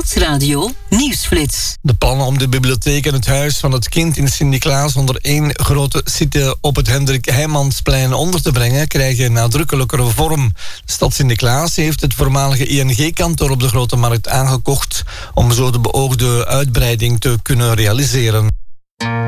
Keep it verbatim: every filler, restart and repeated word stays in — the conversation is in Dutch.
Nieuwsradio Nieuwsflits. De plannen om de bibliotheek en het huis van het kind in Sint-Niklaas onder één grote site op het Hendrik Heijmansplein onder te brengen krijgen nadrukkelijkere vorm. De stad Sint-Niklaas heeft het voormalige I N G-kantoor op de Grote Markt aangekocht om zo de beoogde uitbreiding te kunnen realiseren.